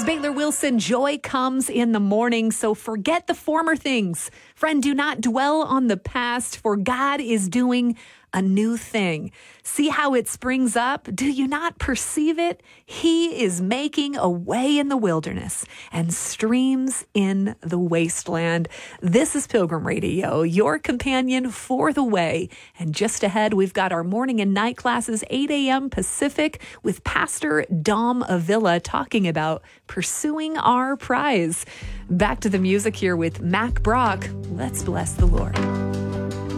Baylor Wilson, joy comes in the morning, so forget the former things. Friend, do not dwell on the past, for God is doing a new thing. See how it springs up? Do you not perceive it? He is making a way in the wilderness and streams in the wasteland. This is Pilgrim Radio, your companion for the way. And just ahead, we've got our morning and night classes, 8 a.m. Pacific, with Pastor Dom Avila talking about pursuing our prize. Back to the music here with Mac Brock. Let's bless the Lord.